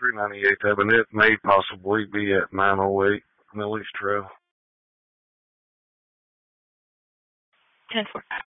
398 there, but it may possibly be at 908 Mill East Trail. 10-4.